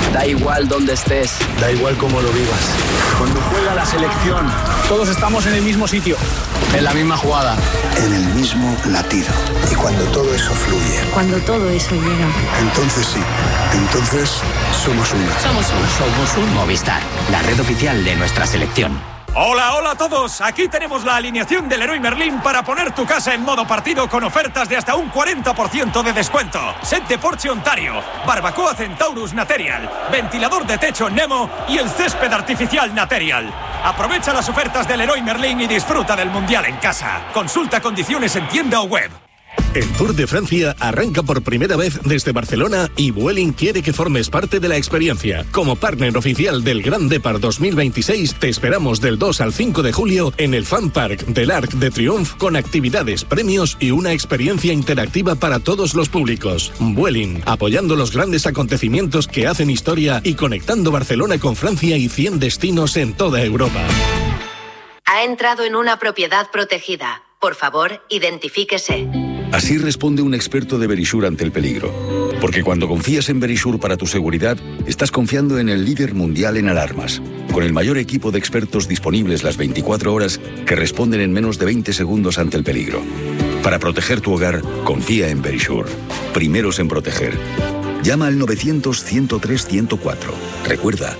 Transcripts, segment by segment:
Da igual dónde estés, da igual cómo lo vivas. Cuando juega la selección, todos estamos en el mismo sitio, en la misma jugada, en el mismo latido. Y cuando todo eso fluye, cuando todo eso llega, entonces sí, entonces somos uno. Somos un Movistar, la red oficial de nuestra selección. Hola a todos, aquí tenemos la alineación del Leroy Merlin para poner tu casa en modo partido con ofertas de hasta un 40% de descuento. Set de Porsche Ontario, barbacoa Centaurus Material, ventilador de techo Nemo y el césped artificial Material. Aprovecha las ofertas del Leroy Merlin y disfruta del Mundial en casa. Consulta condiciones en tienda o web. El Tour de Francia arranca por primera vez desde Barcelona y Vueling quiere que formes parte de la experiencia. Como partner oficial del Grand Depart 2026, te esperamos del 2 al 5 de julio en el Fan Park del Arc de Triomphe con actividades, premios y una experiencia interactiva para todos los públicos. Vueling, apoyando los grandes acontecimientos que hacen historia y conectando Barcelona con Francia y 100 destinos en toda Europa. Ha entrado en una propiedad protegida. Por favor, identifíquese. Así responde un experto de Verisure ante el peligro. Porque cuando confías en Verisure para tu seguridad, estás confiando en el líder mundial en alarmas, con el mayor equipo de expertos disponibles las 24 horas que responden en menos de 20 segundos ante el peligro. Para proteger tu hogar, confía en Verisure. Primeros en proteger. Llama al 900-103-104. Recuerda,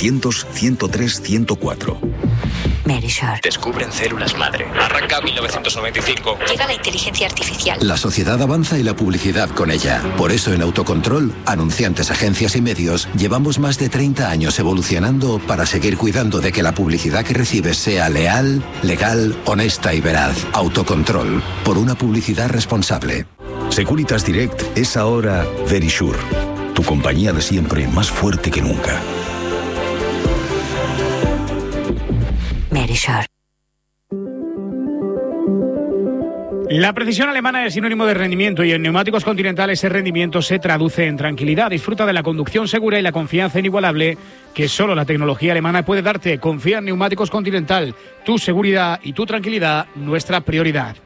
900-103-104. Verisure. Descubren células madre. Arranca 1995. Llega la inteligencia artificial. La sociedad avanza y la publicidad con ella. Por eso en Autocontrol, anunciantes, agencias y medios, llevamos más de 30 años evolucionando para seguir cuidando de que la publicidad que recibes sea leal, legal, honesta y veraz. Autocontrol. Por una publicidad responsable. Securitas Direct es ahora Verisure. Tu compañía de siempre más fuerte que nunca. Verisure. La precisión alemana es sinónimo de rendimiento y en Neumáticos Continental ese rendimiento se traduce en tranquilidad. Disfruta de la conducción segura y la confianza inigualable que solo la tecnología alemana puede darte. Confía en Neumáticos Continental. Tu seguridad y tu tranquilidad, nuestra prioridad.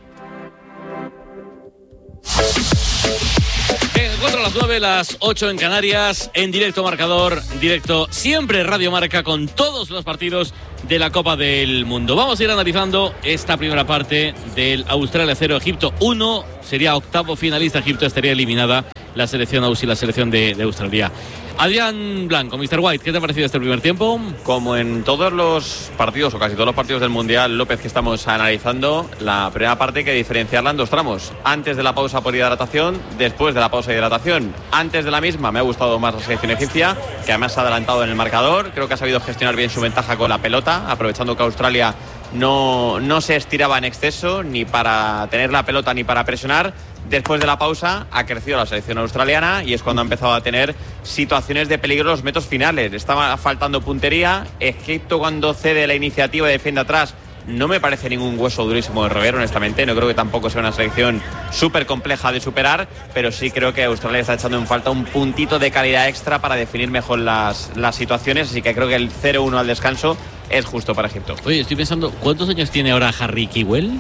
Encuentro a las 9, las 8 en Canarias, en directo marcador, directo siempre Radio Marca con todos los partidos de la Copa del Mundo. Vamos a ir analizando esta primera parte del Australia 0, Egipto 1. Sería octavo finalista, Egipto estaría eliminada la selección Aussie, la selección de Australia. Adrián Blanco, Mr. White, ¿qué te ha parecido este primer tiempo? Como en todos los partidos, o casi todos los partidos del Mundial, López, que estamos analizando, la primera parte hay que diferenciarla en dos tramos. Antes de la pausa por hidratación, después de la pausa de hidratación. Antes de la misma me ha gustado más la selección egipcia, que además se ha adelantado en el marcador. Creo que ha sabido gestionar bien su ventaja con la pelota, aprovechando que Australia no se estiraba en exceso, ni para tener la pelota ni para presionar. Después de la pausa ha crecido la selección australiana y es cuando ha empezado a tener situaciones de peligro en los metros finales. Estaba faltando puntería. Egipto, cuando cede la iniciativa y defiende atrás, no me parece ningún hueso durísimo de roer, honestamente. No creo que tampoco sea una selección súper compleja de superar, pero sí creo que Australia está echando en falta un puntito de calidad extra para definir mejor las situaciones, así que creo que el 0-1 al descanso es justo para Egipto. Oye, estoy pensando, ¿cuántos años tiene ahora Harry Kewell?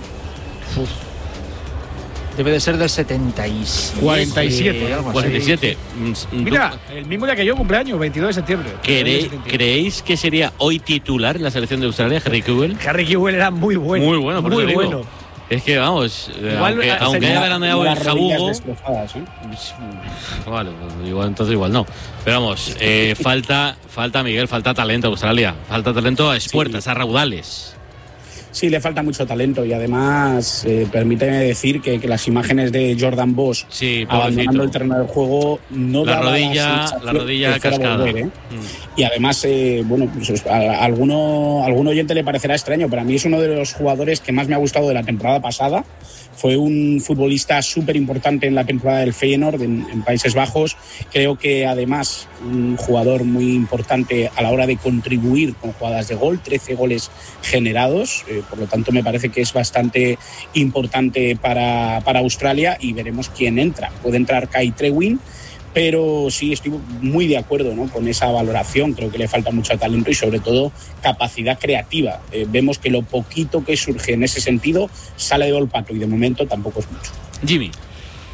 Debe de ser del 77. 47. 47. Mira, el mismo día que yo, cumpleaños, 22 de septiembre. ¿Creéis que sería hoy titular en la selección de Australia, Harry Kewell? Harry Kewell era muy bueno. Muy bueno, por muy eso bueno. Digo. Es que vamos, aunque haya veraneado el jabugo. Vale, entonces igual no. Pero vamos, falta Miguel, falta talento a Australia. Falta talento a expuertas, a raudales. Sí, le falta mucho talento y además permíteme decir que las imágenes de Jordan Bosch abandonando el terreno del juego no la daba rodilla cascada. Y además, pues a algún oyente le parecerá extraño, pero a mí es uno de los jugadores que más me ha gustado de la temporada pasada. Fue un futbolista súper importante en la temporada del Feyenoord en Países Bajos. Creo que además un jugador muy importante a la hora de contribuir con jugadas de gol, 13 goles generados. Por lo tanto, me parece que es bastante importante para Australia y veremos quién entra. Puede entrar Kai Trewin, pero sí estoy muy de acuerdo, ¿no?, con esa valoración. Creo que le falta mucho talento y sobre todo capacidad creativa. Vemos que lo poquito que surge en ese sentido sale de olfato y de momento tampoco es mucho. Jimmy.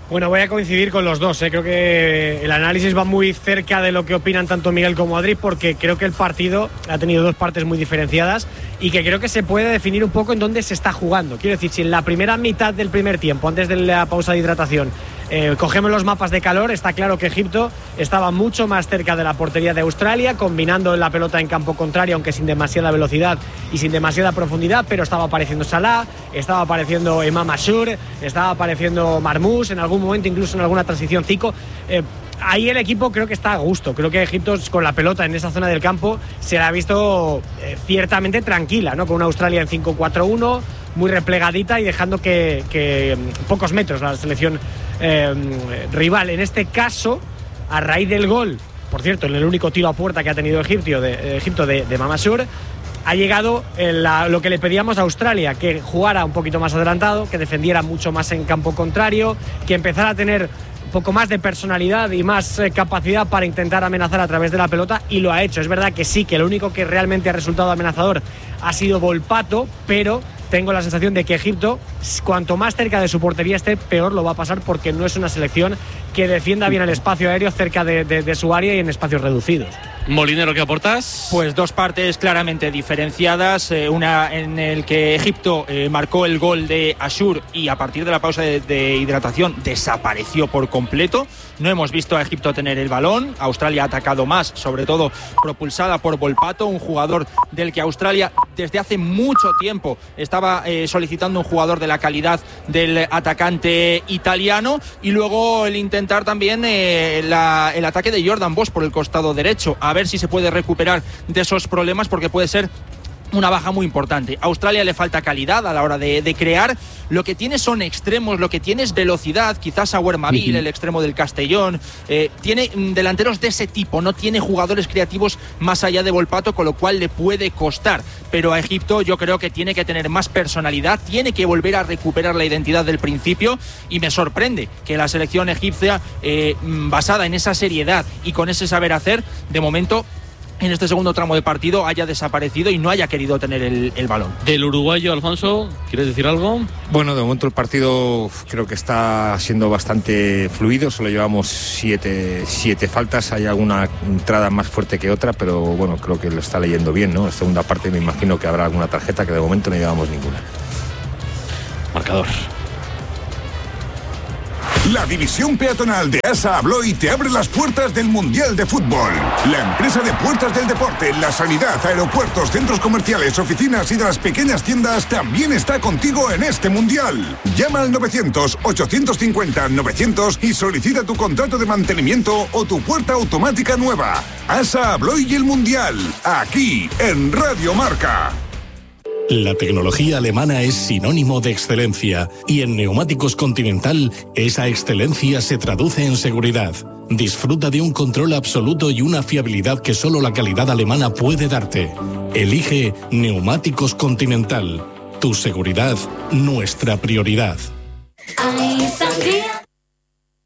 Bueno, voy a coincidir con los dos. Creo que el análisis va muy cerca de lo que opinan tanto Miguel como Adri, porque creo que el partido ha tenido dos partes muy diferenciadas y que creo que se puede definir un poco en dónde se está jugando. Quiero decir, si en la primera mitad del primer tiempo, antes de la pausa de hidratación, cogemos los mapas de calor, está claro que Egipto estaba mucho más cerca de la portería de Australia, combinando la pelota en campo contrario, aunque sin demasiada velocidad y sin demasiada profundidad, pero estaba apareciendo Salah, estaba apareciendo Imam Ashur, estaba apareciendo Marmoush, en algún momento incluso en alguna transición Zico. Ahí el equipo creo que está a gusto. Creo que Egipto con la pelota en esa zona del campo se la ha visto ciertamente tranquila, ¿no? Con una Australia en 5-4-1, muy replegadita y dejando que pocos metros la selección rival. En este caso, a raíz del gol, por cierto, en el único tiro a puerta que ha tenido Egipto de Mamashur, ha llegado lo que le pedíamos a Australia, que jugara un poquito más adelantado, que defendiera mucho más en campo contrario, que empezara a tener un poco más de personalidad y más capacidad para intentar amenazar a través de la pelota, y lo ha hecho. Es verdad que sí, que lo único que realmente ha resultado amenazador ha sido Volpato, pero tengo la sensación de que Egipto, cuanto más cerca de su portería esté, peor lo va a pasar, porque no es una selección que defienda bien el espacio aéreo cerca de su área y en espacios reducidos. Molinero, ¿qué aportas? Pues dos partes claramente diferenciadas. Una en el que Egipto marcó el gol de Ashur y a partir de la pausa de hidratación desapareció por completo. No hemos visto a Egipto tener el balón. Australia ha atacado más, sobre todo propulsada por Volpato, un jugador del que Australia desde hace mucho tiempo estaba solicitando un jugador de la calidad del atacante italiano. Y luego el intentar también el ataque de Jordan Bosch por el costado derecho. A ver si se puede recuperar de esos problemas, porque puede ser una baja muy importante. A Australia le falta calidad a la hora de crear. Lo que tiene son extremos, lo que tiene es velocidad. Quizás Sauer Mabil, el extremo del Castellón, tiene delanteros de ese tipo. No tiene jugadores creativos más allá de Volpato, con lo cual le puede costar. Pero a Egipto yo creo que tiene que tener más personalidad, tiene que volver a recuperar la identidad del principio, y me sorprende que la selección egipcia, basada en esa seriedad y con ese saber hacer, de momento en este segundo tramo de partido haya desaparecido y no haya querido tener el balón. Del uruguayo, Alfonso, ¿quieres decir algo? Bueno, de momento el partido creo que está siendo bastante fluido. Solo llevamos siete faltas. Hay alguna entrada más fuerte que otra, pero bueno, creo que lo está leyendo bien, ¿no? En la segunda parte me imagino que habrá alguna tarjeta, que de momento no llevamos ninguna. Marcador. La división peatonal de ASA Abloy te abre las puertas del Mundial de Fútbol. La empresa de puertas del deporte, la sanidad, aeropuertos, centros comerciales, oficinas y de las pequeñas tiendas también está contigo en este Mundial. Llama al 900-850-900 y solicita tu contrato de mantenimiento o tu puerta automática nueva. ASA Abloy y el Mundial, aquí en Radio Marca. La tecnología alemana es sinónimo de excelencia y en Neumáticos Continental esa excelencia se traduce en seguridad. Disfruta de un control absoluto y una fiabilidad que solo la calidad alemana puede darte. Elige Neumáticos Continental. Tu seguridad, nuestra prioridad.